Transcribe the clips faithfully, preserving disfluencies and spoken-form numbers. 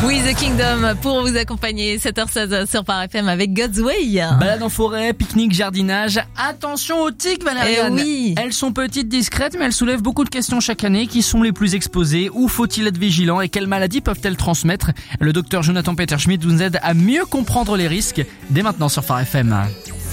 We the Kingdom pour vous accompagner sept heures seize sur Phare F M avec God's Way. Balade en forêt, pique-nique, jardinage. Attention aux tiques, Valériane. Eh oui. Elles sont petites, discrètes, mais elles soulèvent beaucoup de questions chaque année. Qui sont les plus exposées? Où faut-il être vigilant? Et quelles maladies peuvent-elles transmettre? Le docteur Jonathan Peterschmidt nous aide à mieux comprendre les risques dès maintenant sur Phare F M.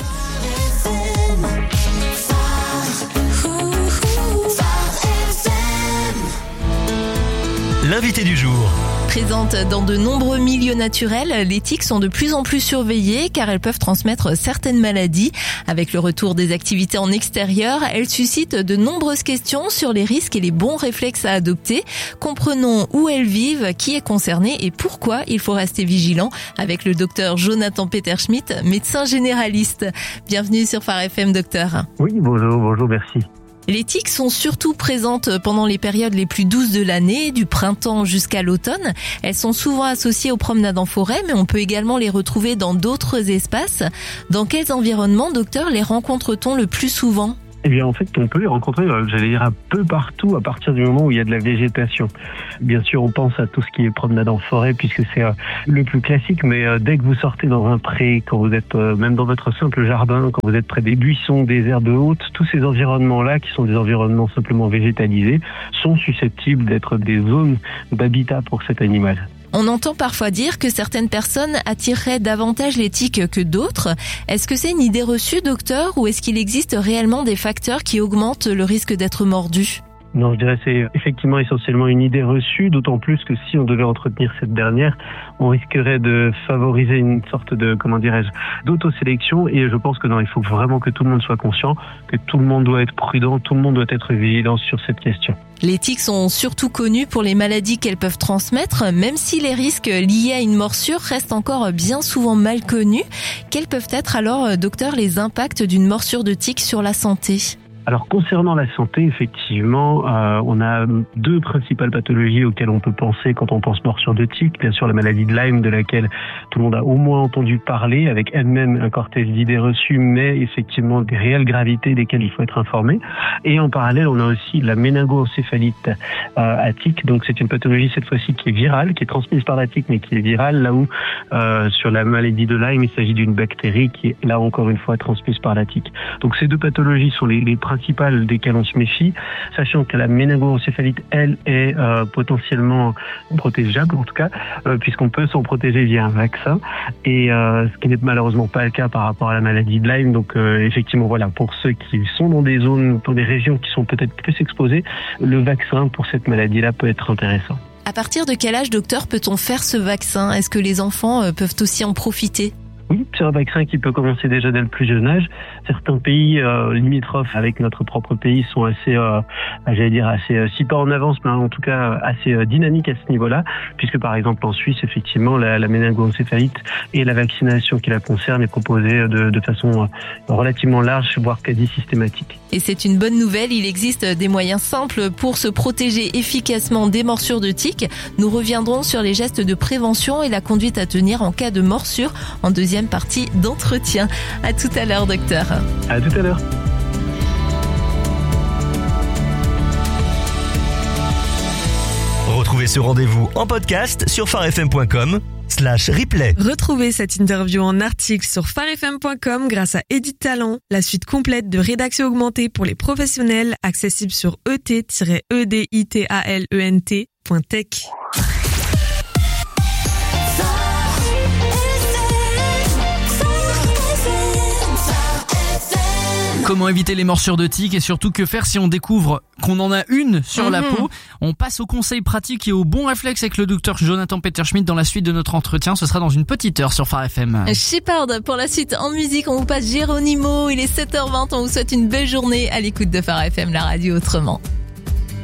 L'invité du jour. Présentes dans de nombreux milieux naturels, les tiques sont de plus en plus surveillées car elles peuvent transmettre certaines maladies. Avec le retour des activités en extérieur, elles suscitent de nombreuses questions sur les risques et les bons réflexes à adopter. Comprenons où elles vivent, qui est concerné et pourquoi il faut rester vigilant avec le docteur Jonathan Peterschmidt, médecin généraliste. Bienvenue sur Phare F M, docteur. Oui, bonjour, bonjour, merci. Les tiques sont surtout présentes pendant les périodes les plus douces de l'année, du printemps jusqu'à l'automne. Elles sont souvent associées aux promenades en forêt, mais on peut également les retrouver dans d'autres espaces. Dans quels environnements, docteur, les rencontre-t-on le plus souvent ? Eh bien, en fait, on peut les rencontrer, j'allais dire, un peu partout à partir du moment où il y a de la végétation. Bien sûr, on pense à tout ce qui est promenade en forêt puisque c'est euh, le plus classique, mais euh, dès que vous sortez dans un pré, quand vous êtes euh, même dans votre simple jardin, quand vous êtes près des buissons, des aires de haute, tous ces environnements-là, qui sont des environnements simplement végétalisés, sont susceptibles d'être des zones d'habitat pour cet animal. On entend parfois dire que certaines personnes attireraient davantage les tiques que d'autres. Est-ce que c'est une idée reçue, docteur, ou est-ce qu'il existe réellement des facteurs qui augmentent le risque d'être mordu ? Non, je dirais que c'est effectivement essentiellement une idée reçue, d'autant plus que si on devait entretenir cette dernière, on risquerait de favoriser une sorte de, comment dirais-je, d'autosélection. Et je pense que non, il faut vraiment que tout le monde soit conscient, que tout le monde doit être prudent, tout le monde doit être vigilant sur cette question. Les tiques sont surtout connues pour les maladies qu'elles peuvent transmettre, même si les risques liés à une morsure restent encore bien souvent mal connus. Quels peuvent être alors, docteur, les impacts d'une morsure de tique sur la santé ? Alors concernant la santé, effectivement, euh, on a deux principales pathologies auxquelles on peut penser quand on pense morsure de tique. Bien sûr, la maladie de Lyme, de laquelle tout le monde a au moins entendu parler, avec elle-même un cortège d'idées reçues, mais effectivement des réelles gravités desquelles il faut être informé. Et en parallèle, on a aussi la méningoencéphalite euh, à tique. Donc c'est une pathologie cette fois-ci qui est virale, qui est transmise par la tique, mais qui est virale, là où euh, sur la maladie de Lyme, il s'agit d'une bactérie qui est là encore une fois transmise par la tique. Donc ces deux pathologies sont les, les principales desquelles on se méfie, sachant que la méningoencéphalite, elle, est euh, potentiellement protégeable, en tout cas, euh, puisqu'on peut s'en protéger via un vaccin, et euh, ce qui n'est malheureusement pas le cas par rapport à la maladie de Lyme. Donc euh, effectivement, voilà, pour ceux qui sont dans des zones, dans des régions qui sont peut-être plus exposées, le vaccin pour cette maladie-là peut être intéressant. À partir de quel âge, docteur, peut-on faire ce vaccin ? Est-ce que les enfants euh, peuvent aussi en profiter ? Oui, c'est un vaccin qui peut commencer déjà dès le plus jeune âge. Certains pays euh, limitrophes avec notre propre pays sont assez, euh, j'allais dire, assez, euh, si pas en avance, mais en tout cas assez euh, dynamiques à ce niveau-là, puisque par exemple en Suisse, effectivement, la, la méningoencéphalite et la vaccination qui la concerne est proposée de, de façon euh, relativement large, voire quasi systématique. Et c'est une bonne nouvelle, il existe des moyens simples pour se protéger efficacement des morsures de tiques. Nous reviendrons sur les gestes de prévention et la conduite à tenir en cas de morsure en deuxième partie d'entretien. À tout à l'heure, docteur. À tout à l'heure. Retrouvez ce rendez-vous en podcast sur pharefm point com slash replay. Retrouvez cette interview en article sur pharefm point com grâce à Edit Talent, la suite complète de rédaction augmentée pour les professionnels, accessible sur e t tiret e d i t a l e n t point tech. Comment éviter les morsures de tiques et surtout que faire si on découvre qu'on en a une sur mmh. la peau. On passe aux conseils pratiques et aux bons réflexes avec le docteur Jonathan Peterschmidt dans la suite de notre entretien. Ce sera dans une petite heure sur Phare F M. Shepard, pour la suite en musique, on vous passe Geronimo. Il est sept heures vingt, on vous souhaite une belle journée à l'écoute de Phare F M, la radio autrement.